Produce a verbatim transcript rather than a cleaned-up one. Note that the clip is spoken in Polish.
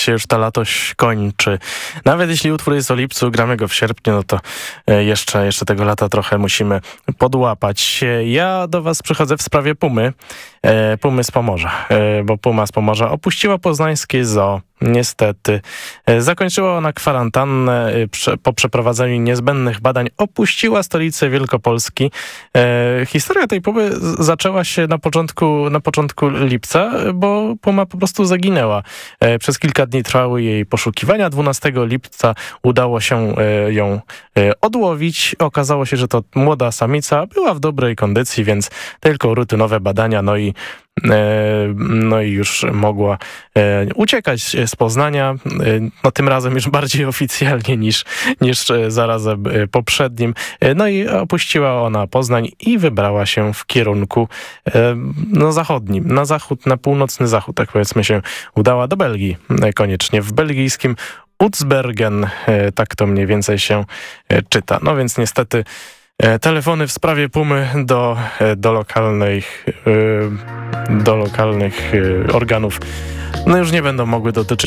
się już to lato kończy. Nawet jeśli utwór jest o lipcu, gramy go w sierpniu, no to jeszcze, jeszcze tego lata trochę musimy podłapać. Ja do was przychodzę w sprawie Pumy. Pumy z Pomorza, bo Puma z Pomorza opuściła poznańskie zoo. Niestety. Zakończyła ona kwarantannę. Po przeprowadzeniu niezbędnych badań opuściła stolicę Wielkopolski. Historia tej pumy zaczęła się na początku, na początku lipca, bo puma po prostu zaginęła. Przez kilka dni trwały jej poszukiwania. dwunastego lipca udało się ją odłowić. Okazało się, że to młoda samica, była w dobrej kondycji, więc tylko rutynowe badania, no i no i już mogła uciekać z Poznania, no tym razem już bardziej oficjalnie niż, niż zarazem poprzednim. No i opuściła ona Poznań i wybrała się w kierunku no, zachodnim, na zachód, na północny zachód, tak powiedzmy się udała do Belgii koniecznie. W belgijskim Utsbergen, tak to mniej więcej się czyta. No więc niestety telefony w sprawie Pumy do, do lokalnych, do lokalnych organów no już nie będą mogły dotyczyć